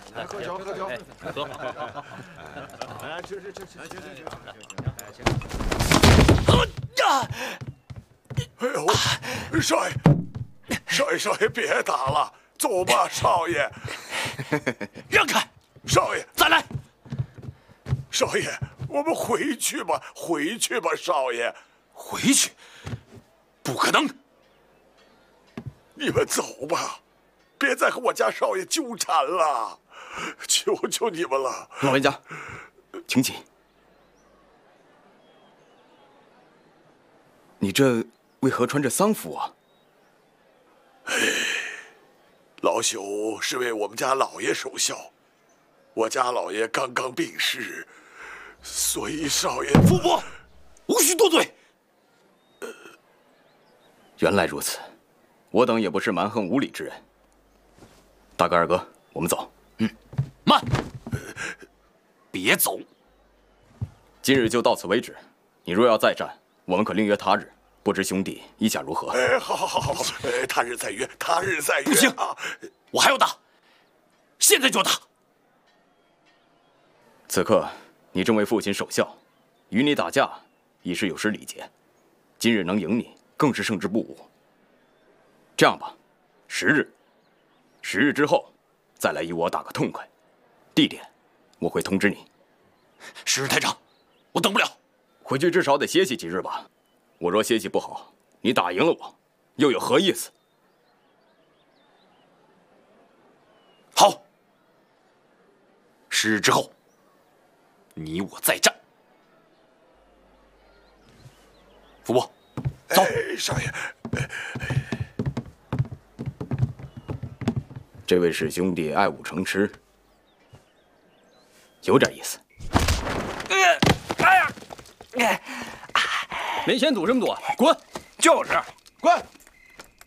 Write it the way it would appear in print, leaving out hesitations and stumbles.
来喝酒，喝酒， 喝。 来吃。 哎呦，少爷，别打了，走吧，少爷。 让开！ 少爷， 再来！ 少爷，我们回去吧，少爷。 回去？不可能！ 你们走吧，别再和我家少爷纠缠了，求求你们了。 老人家，请起。你这为何穿着丧服啊？ 老朽是为我们家老爷守孝，我家老爷刚刚病逝，所以少爷富伯，无需多嘴。 原来如此，我等也不是蛮横无理之人。大哥二哥，我们走。 慢，别走。 今日就到此为止。你若要再战，我们可另约他日。不知兄弟意下如何？ 好，他日再约。 不行，我还要打，现在就打。 此刻你正为父亲守孝，与你打架已是有失礼节。今日能赢你，更是胜之不武。这样吧，10日之后，再来与我打个痛快。地点，我会通知你。 时日太长，我等不了。 回去至少得歇息几日吧。我若歇息不好，你打赢了我，又有何意思？ 好，10日之后，你我再战。福伯，走。 少爷。 这位是兄弟爱武成痴，有点意思。 没先赌这么多，滚！ 就是，滚！